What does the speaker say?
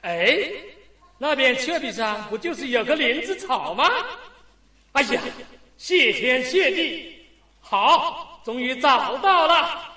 哎，那边峭壁上不就是有个林子草吗？哎呀，谢天谢地，好，终于找到了。